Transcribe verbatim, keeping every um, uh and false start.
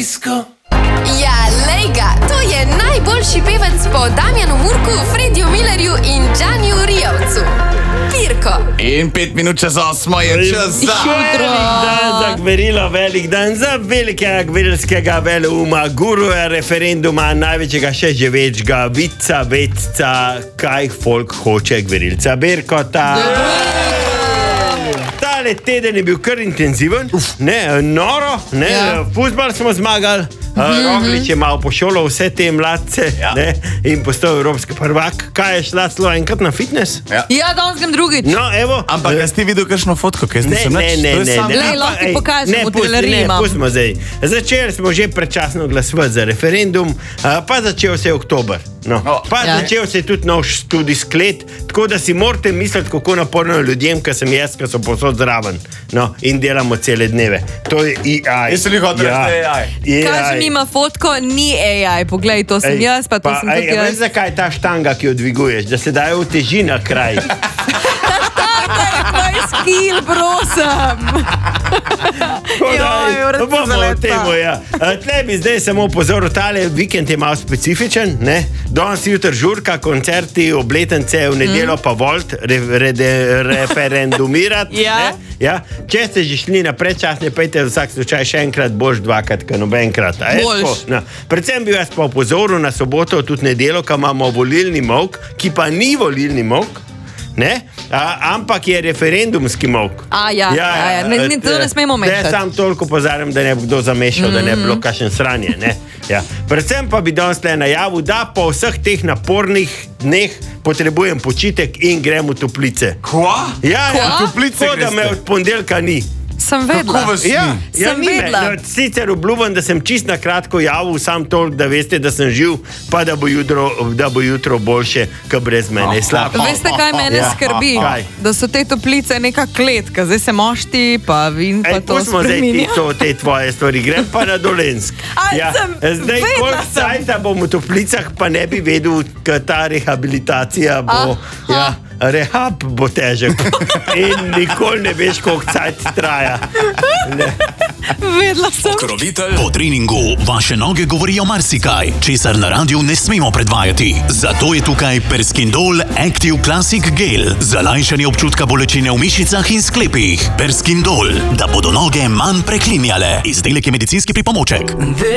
disko. Ja, lej ga, to je najboljši pevec po Damjanu Murku, Frediju Millerju in Džaniju Rijavcu. Pirko. In pet minut čez osmo je čas za... Velik dan za Gverilo, velik dan za velikega gverilskega veleuma, guruja referenduma, največjega še živečega, vica, vetca, kaj folk hoče Gverilca Berkota. Tale teden je bil kar intenziven, ne, noro, ne, ja. Fuzbal smo zmagali. Mm-hmm. Roglič je malo pošolal vse te mladce, ja. Ne, in postal evropski prvak. Kaj je šla celo enkrat na fitness? Ja, ja danes grem drugič. No, evo. Ampak uh, si ti videl kakšno fotko, kaj ne, sem ne, ne, ne, ne. Lej, lahko ti pokažem, v teleriji imam. Ne, pustimo zdaj. Začeli smo že predčasno glasovati za referendum, uh, pa začel se je oktober. No. Oh. Pa ja. Začel se je tudi nov študij sklet, tako da si morate misliti, kako naporno ljudem, ki sem jaz, ki so posod zraven. No, in delamo cele dneve. To je A I. Jaz sem jih hotel reči A I. Kaži mi ima fotko, ni A I. Poglej, to sem ej, jaz, pa to pa, sem tudi jaz. Veš, zakaj je ta štanga, ki jo dviguješ? Da se dajo v teži na kraj. Ta štanga je tvoj skil, prosim. Joj, bomo o temu, ja. Tle bi zdaj samo pozoril, tale vikend je malo specifičen, ne? Danes jutr žurka, koncerti, obletence, v nedeljo pa volt, re, re, referendumirati. Ja. Ja? Če ste že šli na predčasne, pejte v vsak slučaj še enkrat, boš dvakrat, ka nobenkrat. No. Predvsem bi vas pa opozoril na soboto, tudi nedeljo, ka imamo volilni molk, ki pa ni volilni molk, ne? A, ampak je referendumski molk. A, ja, ja, ja, ja. Ne, ne, to ne smemo mešati. Ne, sam toliko pozarjam, da ne bi kdo zamešal, mm. da ne bi bilo kakšen sranje, ne? Ja. Predvsem pa bi danes le najavil, da po vseh teh napornih dneh potrebujem počitek in grem v toplice. Kva? Ja, ja, toplice greste? Da me od ponedeljka ni. Sem vedela. Ja, ja, sem vedela. No, sicer obljubam, da sem čist na kratko javil, sam toliko, da veste, da sem živ, pa da bo jutro, da bo jutro boljše, ka brez mene. Slab. Veste, kaj mene ja. skrbi? Kaj? Da so te toplice neka kletka. Zdaj se mošti, pa vin, pa Ej, to spreminja. Zdaj to, te tvoje stvari. Grem pa na Dolensk. Ja. Zdaj, koliko cajta bom v toplicah, pa ne bi vedel, ka ta rehabilitacija bo... Ja. Rehab bo težek in nikoli ne veš, koliko cajt traja. Ne. Vedela sem. Pokrovitelj. Po treningu vaše noge govorijo marsikaj, česar na radiju ne smemo predvajati. Zato je tukaj Perskindol Active Classic Gel za lajšanje občutka bolečine v mišicah in sklepih. Perskindol, da bodo noge manj preklinjale. Izdelek je medicinski pripomoček.